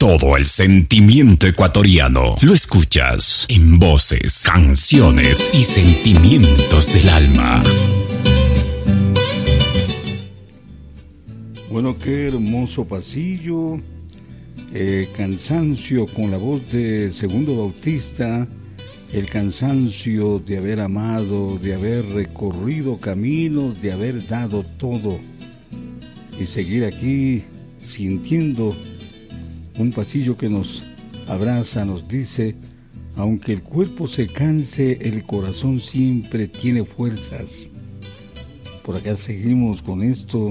todo el sentimiento ecuatoriano lo escuchas en voces, canciones y sentimientos del alma. Bueno, qué hermoso pasillo. Cansancio con la voz de Segundo Bautista. El cansancio de haber amado, de haber recorrido caminos, de haber dado todo. Y seguir aquí sintiendo un pasillo que nos abraza, nos dice: aunque el cuerpo se canse, el corazón siempre tiene fuerzas. Por acá seguimos con esto.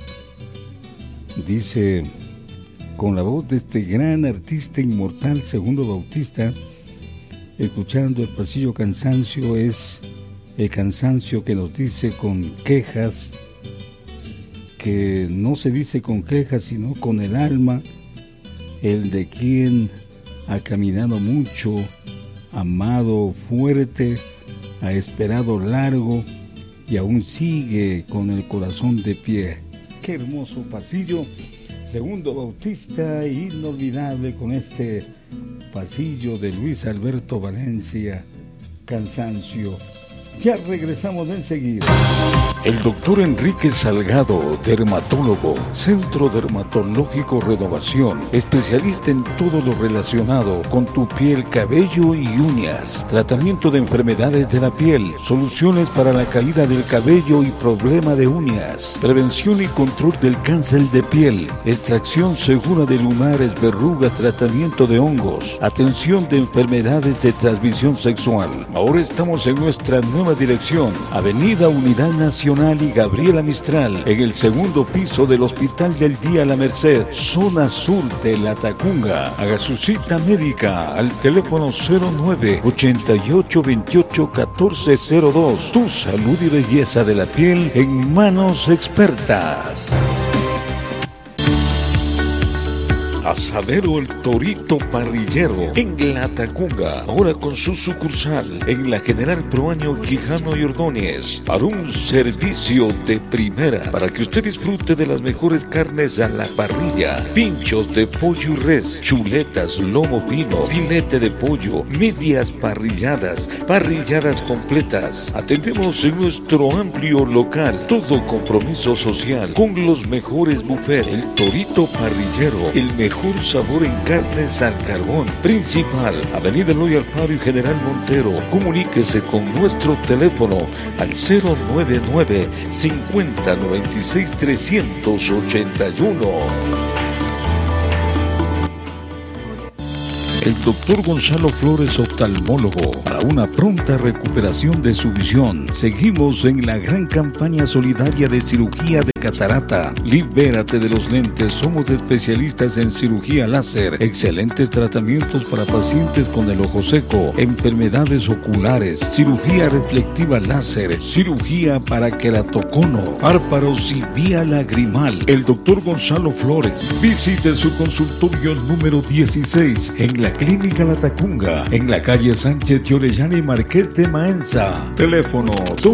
Dice, con la voz de este gran artista inmortal, Segundo Bautista, escuchando el pasillo cansancio, es el cansancio que nos dice con quejas, que no se dice con quejas, sino con el alma, el de quien ha caminado mucho, amado fuerte, ha esperado largo y aún sigue con el corazón de pie. Qué hermoso pasillo, Segundo Bautista, inolvidable con este pasillo de Luis Alberto Valencia, Cansancio. Ya regresamos enseguida. El doctor Enrique Salgado, dermatólogo, Centro Dermatológico Renovación, especialista en todo lo relacionado con tu piel, cabello y uñas, tratamiento de enfermedades de la piel, soluciones para la caída del cabello y problema de uñas, prevención y control del cáncer de piel, extracción segura de lunares, verrugas, tratamiento de hongos, atención de enfermedades de transmisión sexual. Ahora estamos en nuestra nueva dirección, Avenida Unidad Nacional y Gabriela Mistral, en el segundo piso del Hospital del Día La Merced, zona sur de La Tacunga. Haga su cita médica al teléfono 09-8828-1402. Tu salud y belleza de la piel en manos expertas. Asadero El Torito Parrillero en La Tacunga, ahora con su sucursal en la General Proaño, Quijano y Ordóñez, para un servicio de primera, para que usted disfrute de las mejores carnes a la parrilla, pinchos de pollo y res, chuletas, lomo fino, filete de pollo, medias parrilladas, parrilladas completas. Atendemos en nuestro amplio local, todo compromiso social, con los mejores buffets. El Torito Parrillero, el mejor sabor en carnes al carbón. Principal, Avenida Eloy Alfaro y General Montero. Comuníquese con nuestro teléfono al 099 50 96 381. El doctor Gonzalo Flores, oftalmólogo, para una pronta recuperación de su visión. Seguimos en la gran campaña solidaria de cirugía de catarata. Libérate de los lentes. Somos especialistas en cirugía láser. Excelentes tratamientos para pacientes con el ojo seco, enfermedades oculares, cirugía reflectiva láser, cirugía para queratocono, párpados y vía lagrimal. El doctor Gonzalo Flores. Visite su consultorio número 16 en la Clínica La Tacunga, en la calle Sánchez de Orellana y Marqués de Maenza. Teléfono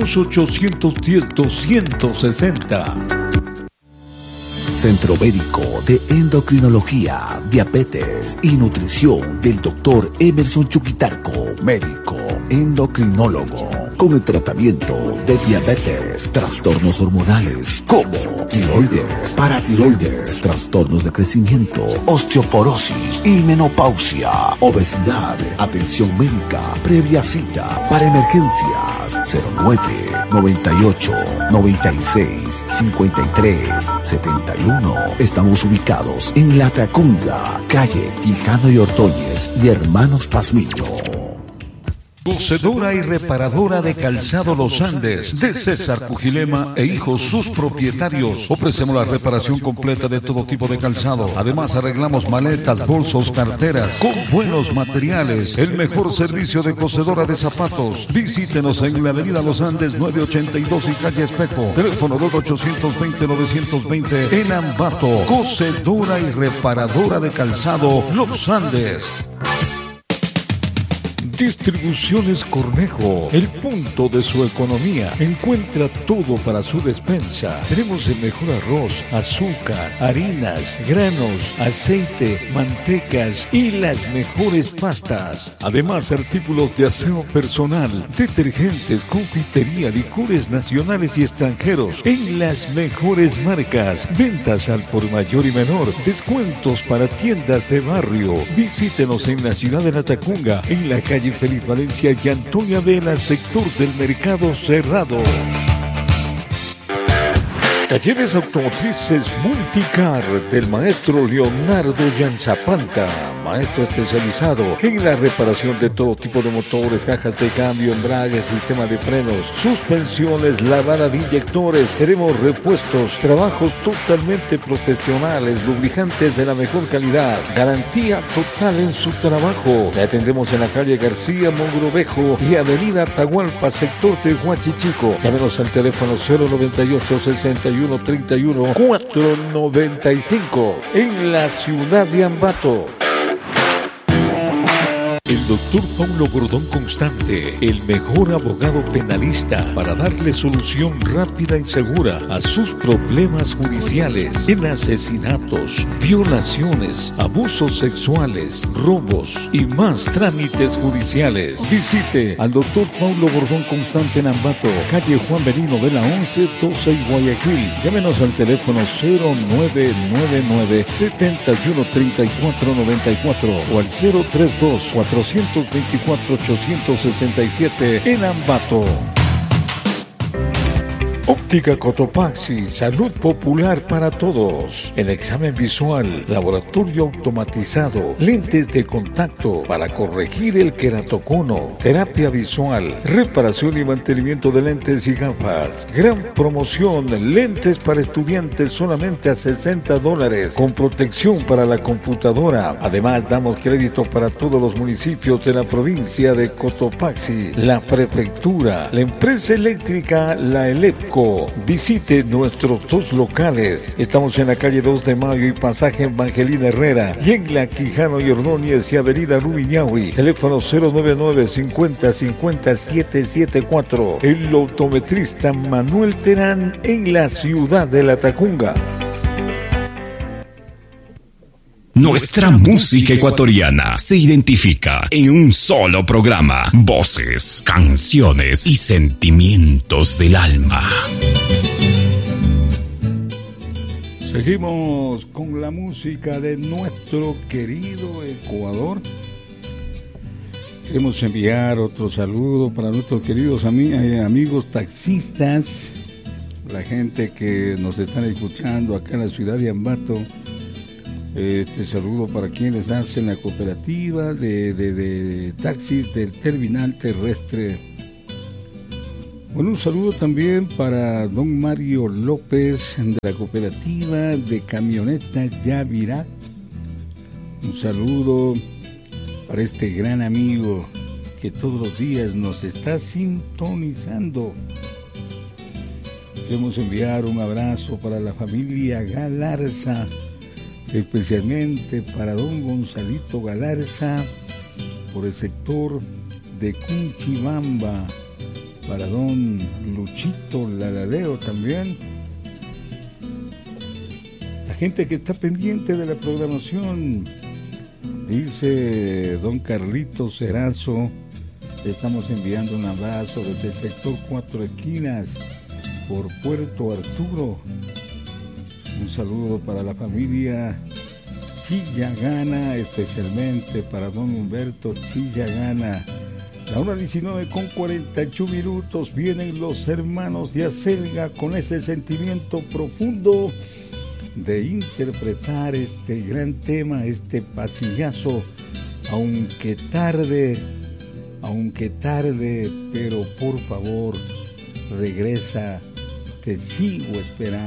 2810-260. Centro Médico de Endocrinología, Diabetes y Nutrición del Dr. Emerson Chuquitarco, médico endocrinólogo, con el tratamiento de diabetes, trastornos hormonales como tiroides, paratiroides, trastornos de crecimiento, osteoporosis y menopausia, obesidad. Atención médica previa cita para emergencias 09 98 96 53 71. Estamos ubicados en La Tacunga, calle Quijano y Ordóñez y Hermanos Pazmiño. Cocedora y reparadora de calzado Los Andes, de César Cujilema e hijos, sus propietarios. Ofrecemos la reparación completa de todo tipo de calzado. Además, arreglamos maletas, bolsos, carteras, con buenos materiales. El mejor servicio de cocedora de zapatos. Visítenos en la Avenida Los Andes 982 y calle Espejo. Teléfono 2820-920 en Ambato. Cocedora y reparadora de calzado Los Andes. Distribuciones Cornejo, el punto de su economía. Encuentra todo para su despensa. Tenemos el mejor arroz, azúcar, harinas, granos, aceite, mantecas y las mejores pastas. Además, artículos de aseo personal, detergentes, confitería, licores nacionales y extranjeros en las mejores marcas. Ventas al por mayor y menor. Descuentos para tiendas de barrio. Visítenos en la ciudad de Latacunga, en la calle Félix Valencia y Antonia Vela, sector del Mercado Cerrado. Talleres automotrices Multicar del maestro Leonardo Yanzapanta, maestro especializado en la reparación de todo tipo de motores, cajas de cambio, embragues, sistema de frenos, suspensiones, lavada de inyectores. Tenemos repuestos, trabajos totalmente profesionales, lubricantes de la mejor calidad, garantía total en su trabajo. Le atendemos en la calle García Mogrovejo y avenida Atahualpa, sector de Huachichico. Llámenos al teléfono 098 61 31 495 en la ciudad de Ambato. El doctor Paulo Gordón Constante, el mejor abogado penalista para darle solución rápida y segura a sus problemas judiciales en asesinatos, violaciones, abusos sexuales, robos y más trámites judiciales. Visite al doctor Paulo Gordón Constante en Ambato, calle Juan Benino de la 11, 12 y Guayaquil. Llámenos al teléfono 0999 71 34 94 o al 032 424-867 en Ambato. Óptica Cotopaxi, salud popular para todos. El examen visual, laboratorio automatizado, lentes de contacto para corregir el queratocono, terapia visual, reparación y mantenimiento de lentes y gafas. Gran promoción, lentes para estudiantes solamente a $60, con protección para la computadora. Además, damos crédito para todos los municipios de la provincia de Cotopaxi, la prefectura, la empresa eléctrica, la ELEPCO. Visite nuestros dos locales. Estamos en la calle 2 de Mayo y pasaje Evangelina Herrera, y en la Quijano y Ordóñez y avenida Rumiñahui. Teléfono 099 50 50 774. El optometrista Manuel Terán en la ciudad de Latacunga. Nuestra música ecuatoriana se identifica en un solo programa: voces, canciones y sentimientos del alma. Seguimos con la música de nuestro querido Ecuador. Queremos enviar otro saludo para nuestros queridos amigos taxistas, la gente que nos están escuchando acá en la ciudad de Ambato. Este saludo para quienes hacen la cooperativa de taxis del terminal terrestre. Bueno, un saludo también para don Mario López de la cooperativa de camionetas Yavirá. Un saludo para este gran amigo que todos los días nos está sintonizando. Queremos enviar un abrazo para la familia Galarza, especialmente para don Gonzalito Galarza por el sector de Cunchibamba, para don Luchito Laradeo también, la gente que está pendiente de la programación. Dice don Carlito Cerazo, estamos enviando un abrazo desde el sector Cuatro Esquinas por Puerto Arturo. Un saludo para la familia Chillagana, especialmente para don Humberto Chillagana. La hora 19:48. Vienen los hermanos de Acelga con ese sentimiento profundo de interpretar este gran tema, este pasillazo, aunque tarde, pero por favor, regresa, te sigo esperando.